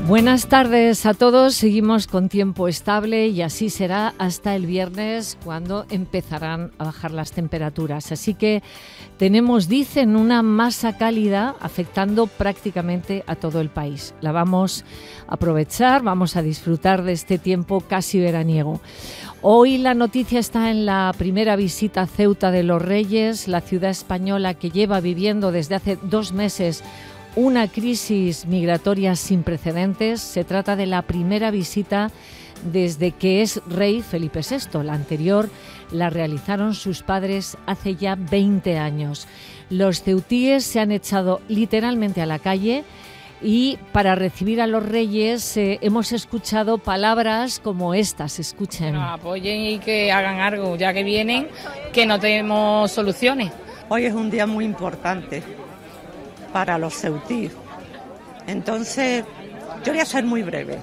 Buenas tardes a todos, seguimos con tiempo estable y así será hasta el viernes cuando empezarán a bajar las temperaturas. Así que tenemos, dicen, una masa cálida afectando prácticamente a todo el país. La vamos a aprovechar, vamos a disfrutar de este tiempo casi veraniego. Hoy la noticia está en la primera visita a Ceuta de los Reyes, la ciudad española que lleva viviendo desde hace 2 meses una crisis migratoria sin precedentes. Se trata de la primera visita desde que es rey Felipe VI. La anterior la realizaron sus padres hace ya 20 años. Los ceutíes se han echado literalmente a la calle y para recibir a los reyes hemos escuchado palabras como estas. Escuchen. Que nos apoyen y que hagan algo, ya que vienen, que no tenemos soluciones. Hoy es un día muy importante para los ceutíes. Entonces, yo voy a ser muy breve.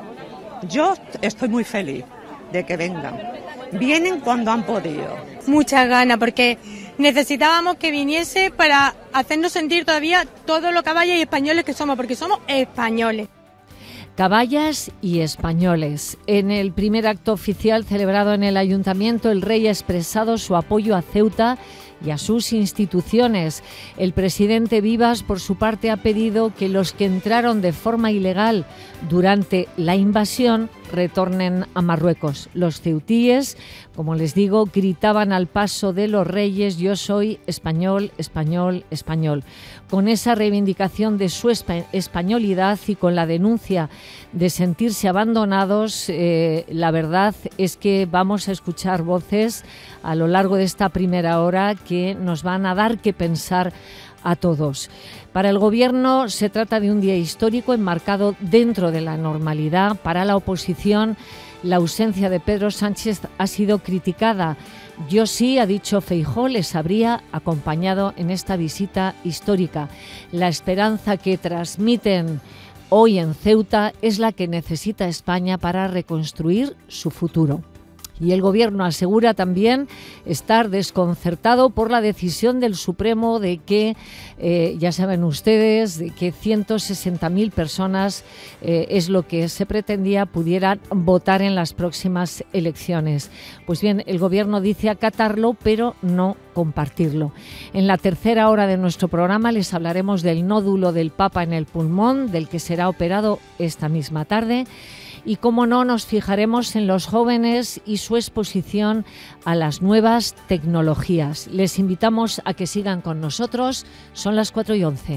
Yo estoy muy feliz de que vengan. Vienen cuando han podido. Muchas ganas, porque necesitábamos que viniese para hacernos sentir todavía todos los caballos y españoles que somos, porque somos españoles. Caballas y españoles. En el primer acto oficial celebrado en el Ayuntamiento, el rey ha expresado su apoyo a Ceuta y a sus instituciones. El presidente Vivas, por su parte, ha pedido que los que entraron de forma ilegal durante la invasión retornen a Marruecos. Los ceutíes, como les digo, gritaban al paso de los reyes: yo soy español, español, español. Con esa reivindicación de su españolidad y con la denuncia de sentirse abandonados, la verdad es que vamos a escuchar voces a lo largo de esta primera hora que nos van a dar que pensar a todos. Para el Gobierno se trata de un día histórico enmarcado dentro de la normalidad. Para la oposición, la ausencia de Pedro Sánchez ha sido criticada. Yo sí, ha dicho Feijóo, les habría acompañado en esta visita histórica. La esperanza que transmiten hoy en Ceuta es la que necesita España para reconstruir su futuro. Y el Gobierno asegura también estar desconcertado por la decisión del Supremo de que, ya saben ustedes, de que 160.000 personas es lo que se pretendía pudieran votar en las próximas elecciones. Pues bien, el Gobierno dice acatarlo, pero no compartirlo. En la tercera hora de nuestro programa les hablaremos del nódulo del Papa en el pulmón, del que será operado esta misma tarde. Y, como no, nos fijaremos en los jóvenes y su exposición a las nuevas tecnologías. Les invitamos a que sigan con nosotros. Son las 4:11.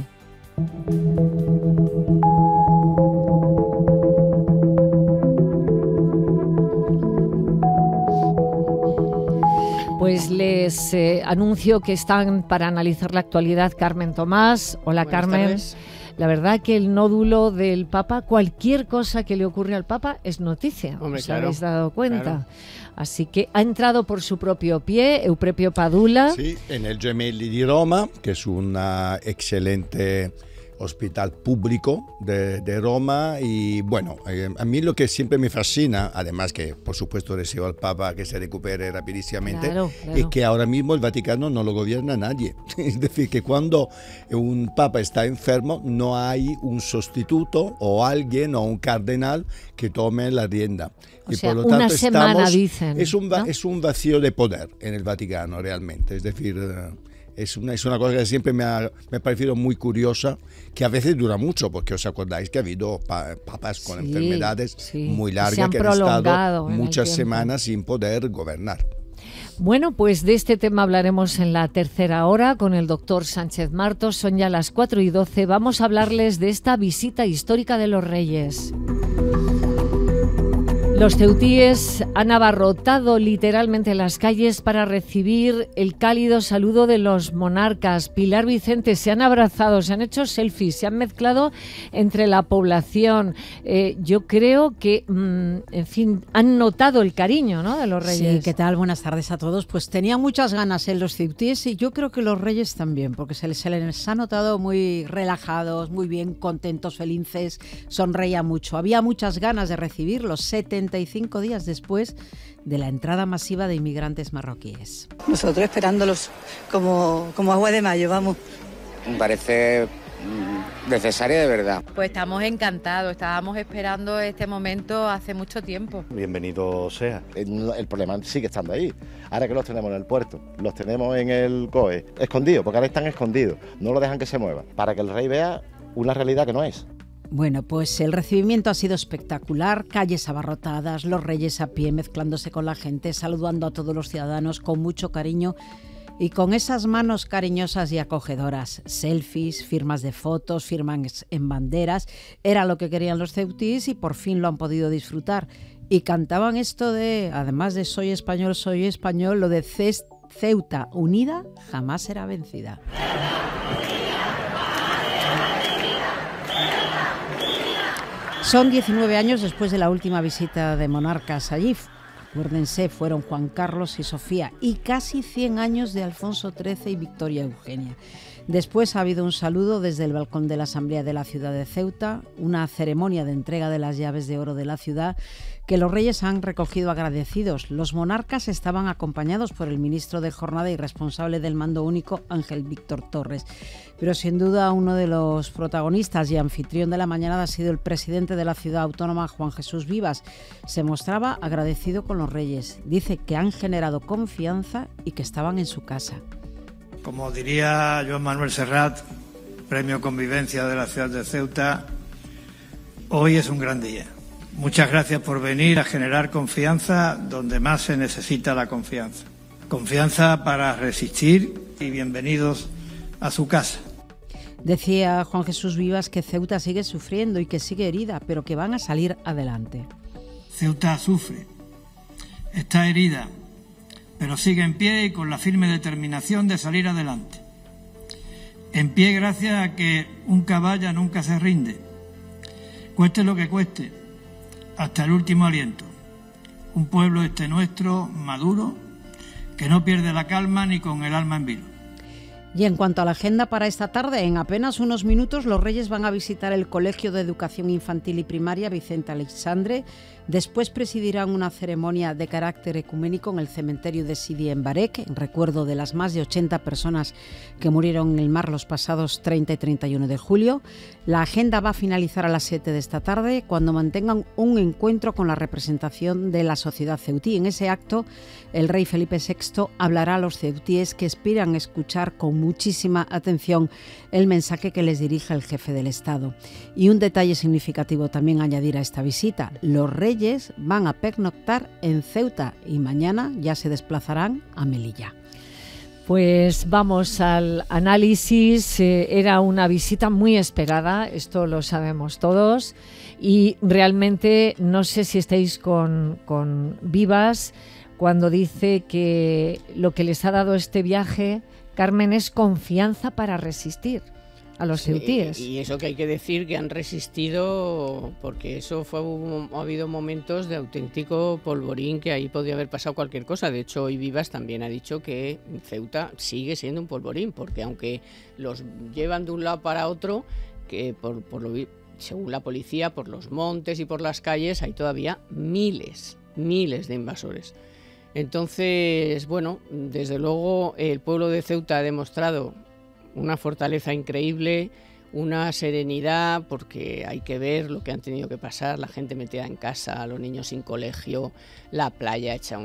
Pues les anuncio que están para analizar la actualidad Carmen Tomás. Hola, buenas Carmen. Tardes. La verdad que el nódulo del Papa, cualquier cosa que le ocurre al Papa es noticia. Hombre, ¿Os claro, habéis dado cuenta? Claro. Así que ha entrado por su propio pie Euprepio Padula. Sí, en el Gemelli di Roma, que es una excelente hospital público de Roma. Y bueno, a mí lo que siempre me fascina, además que por supuesto deseo al Papa que se recupere rapidísimamente, claro. es que ahora mismo el Vaticano no lo gobierna nadie. Es decir, que cuando un Papa está enfermo no hay un sustituto o alguien o un cardenal que tome la rienda. Y sea, por lo tanto, una semana dicen, es un vacío de poder en el Vaticano realmente. Es decir, es una cosa que siempre me ha parecido muy curiosa, que a veces dura mucho, porque os acordáis que ha habido papas con enfermedades muy largas que han estado muchas semanas sin poder gobernar. Bueno, pues de este tema hablaremos en la tercera hora con el doctor Sánchez Martos. Son ya las 4:12. Vamos a hablarles de esta visita histórica de los Reyes. Los ceutíes han abarrotado literalmente las calles para recibir el cálido saludo de los monarcas. Pilar Vicente, se han abrazado, se han hecho selfies, se han mezclado entre la población. Yo creo que, en fin, han notado el cariño, ¿no?, de los reyes. Sí, ¿qué tal? Buenas tardes a todos. Pues tenía muchas ganas en los ceutíes y yo creo que los reyes también, porque se les ha notado muy relajados, muy bien, contentos, felices, sonreía mucho. Había muchas ganas de recibirlos. 75 días después de la entrada masiva de inmigrantes marroquíes. Nosotros esperándolos como agua de mayo, vamos. Me parece necesaria de verdad. Pues estamos encantados, estábamos esperando este momento hace mucho tiempo. Bienvenido sea. El problema sigue estando ahí. Ahora que los tenemos en el puerto, los tenemos en el COE, escondidos, porque ahora están escondidos, no lo dejan que se mueva, para que el rey vea una realidad que no es. Bueno, pues el recibimiento ha sido espectacular, calles abarrotadas, los reyes a pie mezclándose con la gente, saludando a todos los ciudadanos con mucho cariño y con esas manos cariñosas y acogedoras. Selfies, firmas de fotos, firmas en banderas, era lo que querían los ceutíes y por fin lo han podido disfrutar. Y cantaban esto de, además de soy español, lo de Ceuta unida jamás será vencida. Son 19 años después de la última visita de monarcas allí. Acuérdense, fueron Juan Carlos y Sofía, y casi 100 años de Alfonso XIII y Victoria Eugenia. Después ha habido un saludo desde el balcón de la Asamblea de la ciudad de Ceuta, una ceremonia de entrega de las llaves de oro de la ciudad que los reyes han recogido agradecidos. Los monarcas estaban acompañados por el ministro de Jornada y responsable del mando único, Ángel Víctor Torres. Pero sin duda uno de los protagonistas y anfitrión de la mañana ha sido el presidente de la ciudad autónoma, Juan Jesús Vivas. Se mostraba agradecido con los reyes. Dice que han generado confianza y que estaban en su casa. Como diría Joan Manuel Serrat, Premio Convivencia de la ciudad de Ceuta, hoy es un gran día. Muchas gracias por venir a generar confianza donde más se necesita la confianza. Confianza para resistir y bienvenidos a su casa. Decía Juan Jesús Vivas que Ceuta sigue sufriendo y que sigue herida, pero que van a salir adelante. Ceuta sufre, está herida, pero sigue en pie y con la firme determinación de salir adelante. En pie gracias a que un caballa nunca se rinde, cueste lo que cueste, hasta el último aliento. Un pueblo nuestro, maduro, que no pierde la calma ni con el alma en vilo. Y en cuanto a la agenda para esta tarde, en apenas unos minutos los reyes van a visitar el Colegio de Educación Infantil y Primaria Vicente Aleixandre. Después presidirán una ceremonia de carácter ecuménico en el cementerio de Sidi en Barec, en recuerdo de las más de 80 personas que murieron en el mar los pasados 30 y 31 de julio. La agenda va a finalizar a las 7 de esta tarde, cuando mantengan un encuentro con la representación de la sociedad ceutí. En ese acto, el rey Felipe VI hablará a los ceutíes que esperan escuchar con muchísima atención el mensaje que les dirige el jefe del Estado. Y un detalle significativo también añadir a esta visita: los reyes van a pernoctar en Ceuta y mañana ya se desplazarán a Melilla. Pues vamos al análisis. Era una visita muy esperada, esto lo sabemos todos, y realmente no sé si estáis con Vivas cuando dice que lo que les ha dado este viaje, Carmen, es confianza para resistir a los ceutíes. Y eso que hay que decir que han resistido, porque eso ha habido momentos de auténtico polvorín, que ahí podría haber pasado cualquier cosa. De hecho, hoy Vivas también ha dicho que Ceuta sigue siendo un polvorín, porque aunque los llevan de un lado para otro, que según la policía, por los montes y por las calles hay todavía miles de invasores. Entonces, bueno, desde luego el pueblo de Ceuta ha demostrado una fortaleza increíble, una serenidad, porque hay que ver lo que han tenido que pasar, la gente metida en casa, los niños sin colegio, la playa hecha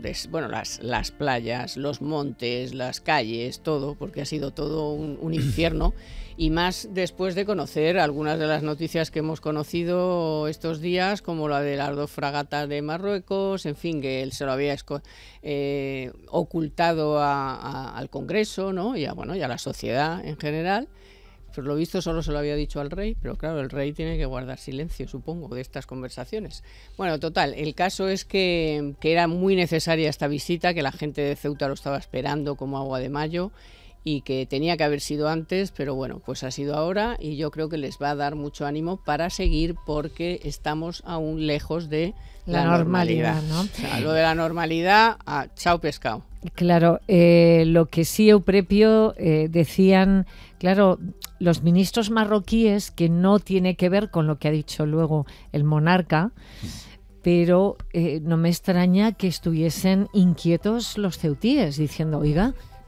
las playas, los montes, las calles, todo, porque ha sido todo un infierno. Y más después de conocer algunas de las noticias que hemos conocido estos días, como la de las 2 fragatas de Marruecos, en fin, que él se lo había ocultado al Congreso, ¿no? y a la sociedad en general. Por lo visto solo se lo había dicho al rey, pero claro, el rey tiene que guardar silencio, supongo, de estas conversaciones. Bueno, total, el caso es que era muy necesaria esta visita, que la gente de Ceuta lo estaba esperando como agua de mayo, y que tenía que haber sido antes, pero bueno, pues ha sido ahora, y yo creo que les va a dar mucho ánimo para seguir, porque estamos aún lejos de la normalidad, ¿no? O sea, lo de la normalidad, chao pescado. Claro, lo que sí, Euprepio, decían, claro, los ministros marroquíes, que no tiene que ver con lo que ha dicho luego el monarca, pero no me extraña que estuviesen inquietos los ceutíes, diciendo, oiga,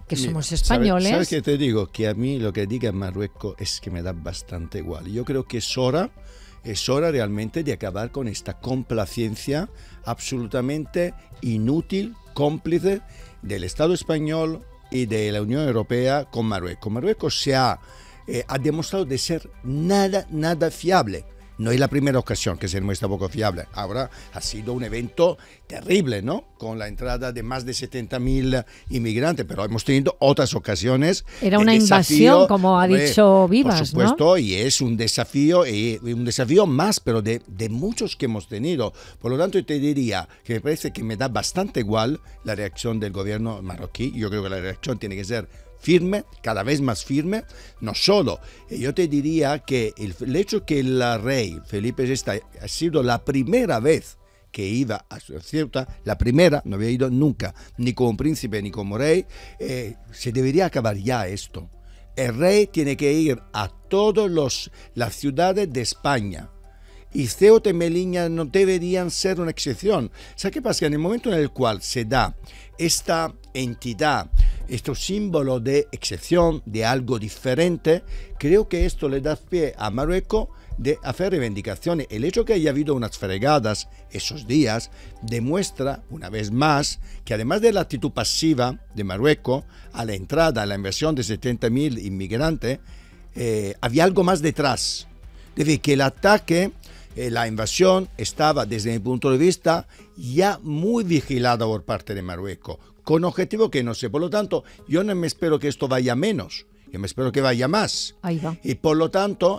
que Mira, somos españoles. ¿Sabes qué te digo? Que a mí lo que diga Marruecos es que me da bastante igual. Yo creo que es hora realmente de acabar con esta complacencia absolutamente inútil, cómplice del Estado español y de la Unión Europea con Marruecos. Marruecos ha demostrado de ser nada fiable. No es la primera ocasión que se muestra poco fiable. Ahora ha sido un evento terrible, ¿no? Con la entrada de más de 70.000 inmigrantes, pero hemos tenido otras ocasiones. Era una invasión, como ha dicho Vivas, por supuesto, ¿no? Y es un desafío más, pero de muchos que hemos tenido. Por lo tanto, te diría que me parece que me da bastante igual la reacción del gobierno marroquí. Yo creo que la reacción tiene que ser firme, cada vez más firme. No solo, yo te diría que el hecho que el rey Felipe VI ha sido la primera vez que iba a Ceuta, la primera, no había ido nunca, ni como príncipe ni como rey, se debería acabar ya esto. El rey tiene que ir a todas las ciudades de España. Y Ceuta y Melilla no deberían ser una excepción. ¿Sabes qué pasa? En el momento en el cual se da esta entidad, este símbolo de excepción, de algo diferente, creo que esto le da pie a Marruecos de hacer reivindicaciones. El hecho que haya habido unas fregadas esos días demuestra una vez más que además de la actitud pasiva de Marruecos a la entrada, a la inversión de 70.000 inmigrantes, había algo más detrás. Es decir, que el ataque, la invasión estaba desde mi punto de vista ya muy vigilada por parte de Marruecos, con objetivo que no sé. Por lo tanto, yo no me espero que esto vaya menos, yo me espero que vaya más. Ahí va. Y por lo tanto,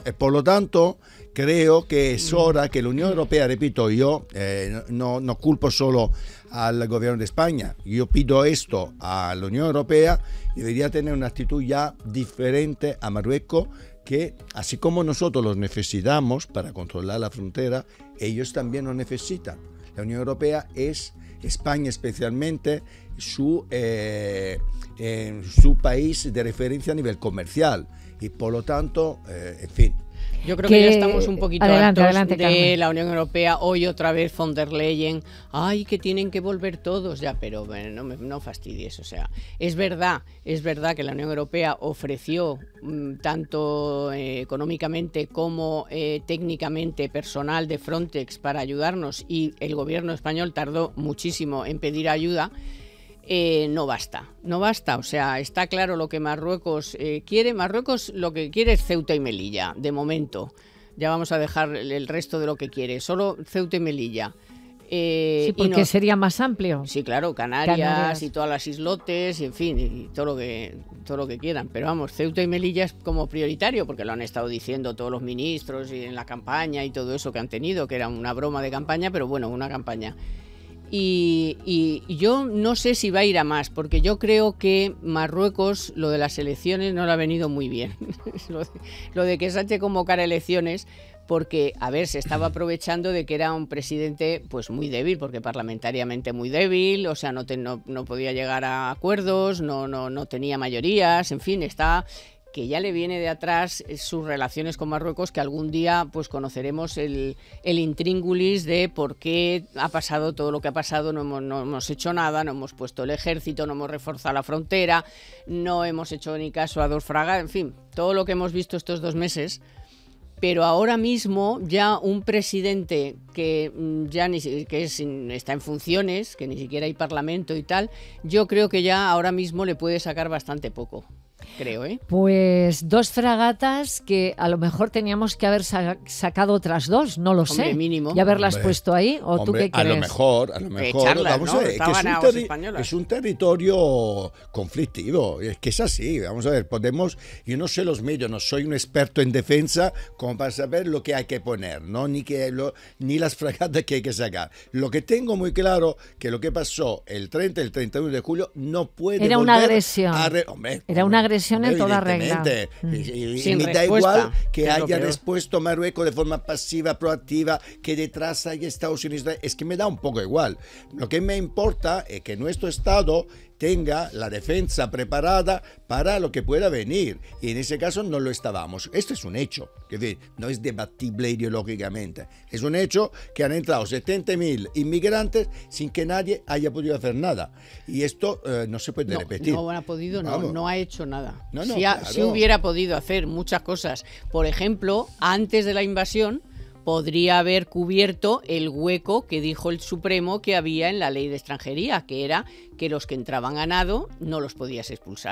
creo que es hora que la Unión Europea, repito, yo no culpo solo al gobierno de España, yo pido esto a la Unión Europea, debería tener una actitud ya diferente a Marruecos, que así como nosotros los necesitamos para controlar la frontera, ellos también lo necesitan. La Unión Europea es, España especialmente, su país de referencia a nivel comercial y por lo tanto, en fin. Yo creo que ya estamos un poquito hartos de Carmen. la Unión Europea. Hoy otra vez von der Leyen, ay, que tienen que volver todos, ya, pero bueno, no fastidies. O sea, es verdad que la Unión Europea ofreció tanto económicamente como técnicamente personal de Frontex para ayudarnos y el gobierno español tardó muchísimo en pedir ayuda. No basta, o sea, está claro lo que Marruecos quiere. Marruecos lo que quiere es Ceuta y Melilla, de momento. Ya vamos a dejar el resto de lo que quiere, solo Ceuta y Melilla. Sí, porque sería más amplio. Sí, claro, Canarias y todas las islotes, y en fin, y todo lo que quieran. Pero vamos, Ceuta y Melilla es como prioritario, porque lo han estado diciendo todos los ministros y en la campaña y todo eso que han tenido, que era una broma de campaña, pero bueno, una campaña. Y yo no sé si va a ir a más, porque yo creo que Marruecos, lo de las elecciones, no le ha venido muy bien. Lo de que Sánchez convocara elecciones, porque, a ver, se estaba aprovechando de que era un presidente pues muy débil, porque parlamentariamente muy débil, o sea, no podía llegar a acuerdos, no tenía mayorías, en fin, que ya le viene de atrás sus relaciones con Marruecos, que algún día pues conoceremos el intríngulis de por qué ha pasado todo lo que ha pasado. No hemos hecho nada, no hemos puesto el ejército, no hemos reforzado la frontera, no hemos hecho ni caso a dos fragatas, en fin, todo lo que hemos visto estos 2 meses. Pero ahora mismo ya un presidente que ya está en funciones, que ni siquiera hay parlamento y tal, yo creo que ya ahora mismo le puede sacar bastante poco. Creo, ¿eh? Pues 2 fragatas que a lo mejor teníamos que haber sacado otras 2, no lo sé. Mínimo. Y haberlas puesto ahí, ¿o tú qué crees? A lo mejor, echarlas, vamos ¿no? a ver, que es un territorio conflictivo, es que es así, vamos a ver, yo no sé los medios, no soy un experto en defensa como para saber lo que hay que poner, ¿no? Ni las fragatas que hay que sacar. Lo que tengo muy claro, que lo que pasó el 30 y el 31 de julio no puede Era una agresión. Era una agresión en toda regla. Y me da igual que haya respuesto Marruecos de forma pasiva, proactiva, que detrás haya Estados Unidos. Es que me da un poco igual. Lo que me importa es que nuestro Estado tenga la defensa preparada para lo que pueda venir. Y en ese caso no lo estábamos. Esto es un hecho, que decir, no es debatible ideológicamente. Es un hecho que han entrado 70.000 inmigrantes sin que nadie haya podido hacer nada. Y esto no se puede repetir. No ha podido, no ha hecho nada. No, claro. Si hubiera podido hacer muchas cosas. Por ejemplo, antes de la invasión, podría haber cubierto el hueco que dijo el Supremo que había en la ley de extranjería, que era que los que entraban a nado no los podías expulsar.